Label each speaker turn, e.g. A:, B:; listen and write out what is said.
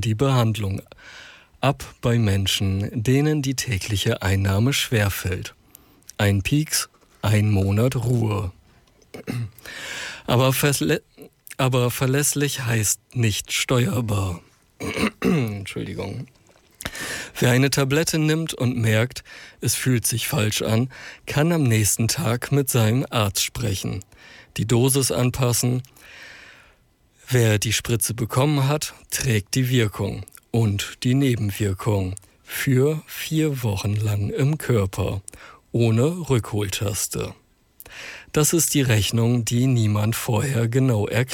A: dann die Behandlung ab bei Menschen, denen die tägliche Einnahme schwerfällt. Ein Pieks, 1 Monat Ruhe. Aber verlässlich heißt nicht steuerbar. Entschuldigung. Wer eine Tablette nimmt und merkt, es fühlt sich falsch an, kann am nächsten Tag mit seinem Arzt sprechen, die Dosis anpassen. Wer die Spritze bekommen hat, trägt die Wirkung und die Nebenwirkung für 4 Wochen lang im Körper, ohne Rückholtaste. Das ist die Rechnung, die niemand vorher genau erklärt.